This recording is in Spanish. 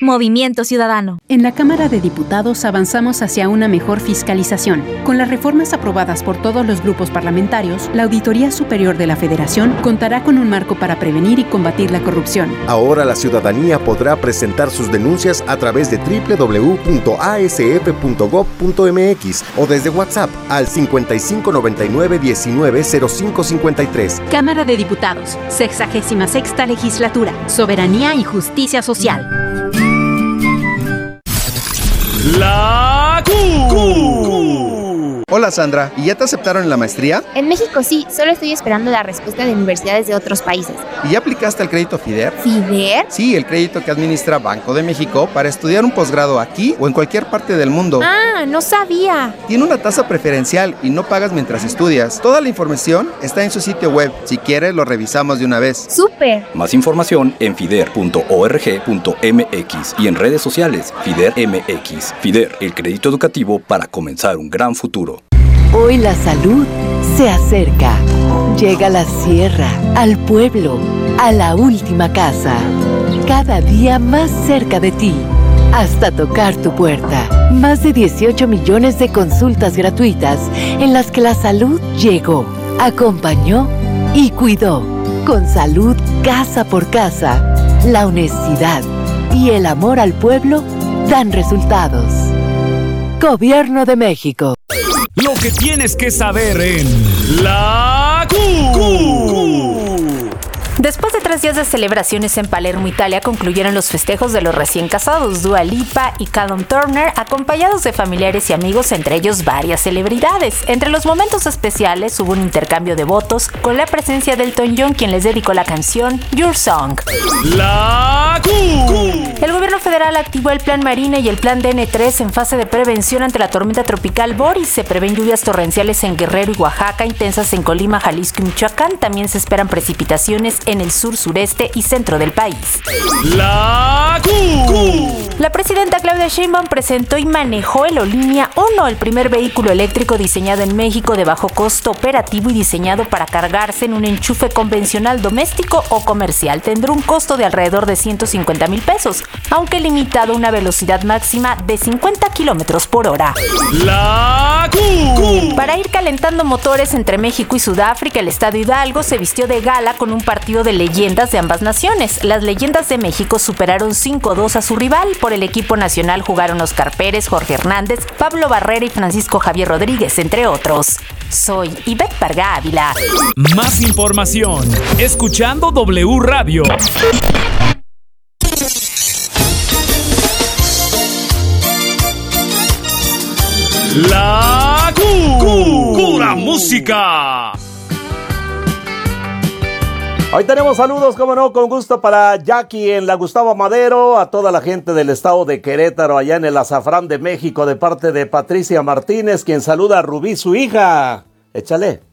Movimiento Ciudadano. En la Cámara de Diputados avanzamos hacia una mejor fiscalización. Con las reformas aprobadas por todos los grupos parlamentarios, la Auditoría Superior de la Federación contará con un marco para prevenir y combatir la corrupción. Ahora la ciudadanía podrá presentar sus denuncias a través de www.asf.gov.mx o desde WhatsApp al 5599-190553. Cámara de Diputados, 66ª Legislatura, Soberanía y Justicia Social. La Q. Hola Sandra, ¿y ya te aceptaron en la maestría? En México sí, solo estoy esperando la respuesta de universidades de otros países. ¿Y ya aplicaste al crédito FIDER? ¿FIDER? Sí, el crédito que administra Banco de México para estudiar un posgrado aquí o en cualquier parte del mundo. Ah, no sabía. Tiene una tasa preferencial y no pagas mientras estudias. Toda la información está en su sitio web. Si quieres, lo revisamos de una vez. ¡Súper! Más información en fider.org.mx y en redes sociales FIDER MX. FIDER, el crédito educativo para comenzar un gran futuro. Hoy la salud se acerca. Llega a la sierra, al pueblo, a la última casa. Cada día más cerca de ti, hasta tocar tu puerta. Más de 18 millones de consultas gratuitas en las que la salud llegó, acompañó y cuidó. Con salud casa por casa, la honestidad y el amor al pueblo dan resultados. Gobierno de México. Lo que tienes que saber en La Q. Después de 3 días de celebraciones en Palermo, Italia, concluyeron los festejos de los recién casados Dua Lipa y Callum Turner, acompañados de familiares y amigos, entre ellos varias celebridades. Entre los momentos especiales hubo un intercambio de votos con la presencia de Elton John, quien les dedicó la canción Your Song. La Q. El gobierno federal activó el Plan Marina y el Plan DN3 en fase de prevención ante la tormenta tropical Boris. Se prevén lluvias torrenciales en Guerrero y Oaxaca, intensas en Colima, Jalisco y Michoacán. También se esperan precipitaciones en el sur, sureste y centro del país. La Q. La presidenta Claudia Sheinbaum presentó y manejó el Olinea 1, el primer vehículo eléctrico diseñado en México de bajo costo operativo y diseñado para cargarse en un enchufe convencional doméstico o comercial. Tendrá un costo de alrededor de 150,000 pesos, aunque limitado a una velocidad máxima de 50 kilómetros por hora. La Q. Para ir calentando motores entre México y Sudáfrica, el Estado Hidalgo se vistió de gala con un partido de leyendas de ambas naciones. Las leyendas de México superaron 5-2 a su rival. Por el equipo nacional jugaron Oscar Pérez, Jorge Hernández, Pablo Barrera y Francisco Javier Rodríguez, entre otros. Soy Ivette Parga Ávila. Más información escuchando W Radio. La Q. Pura música. Hoy tenemos saludos, como no, con gusto para Jackie en la Gustavo Madero, a toda la gente del estado de Querétaro, allá en el Azafrán de México, de parte de Patricia Martínez, quien saluda a Rubí, su hija. Échale.